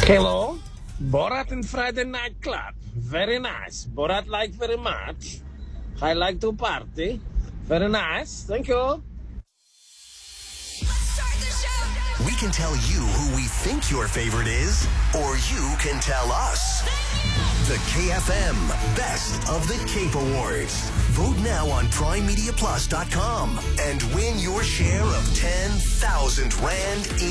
Hello, Borat in Friday Night Club. Very nice. Borat like very much. I like to party. Very nice. Thank you. We can tell you who we think your favorite is, or you can tell us. The KFM Best of the Cape Awards. Vote now on PrimeMediaPlus.com and win your share of 10,000 Rand